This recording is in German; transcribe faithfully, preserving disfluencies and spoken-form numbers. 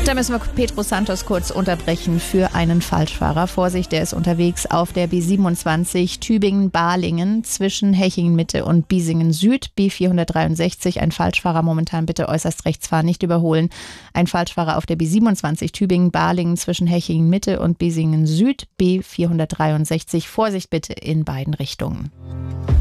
Da müssen wir Pedro Santos kurz unterbrechen für einen Falschfahrer. Vorsicht, der ist unterwegs auf der B siebenundzwanzig Tübingen-Balingen zwischen Hechingen-Mitte und Biesingen-Süd. B vierhundertdreiundsechzig, ein Falschfahrer momentan bitte äußerst rechts fahren, nicht überholen. Ein Falschfahrer auf der B siebenundzwanzig Tübingen-Balingen zwischen Hechingen-Mitte und Biesingen-Süd. B vierhundertdreiundsechzig, Vorsicht bitte in beiden Richtungen.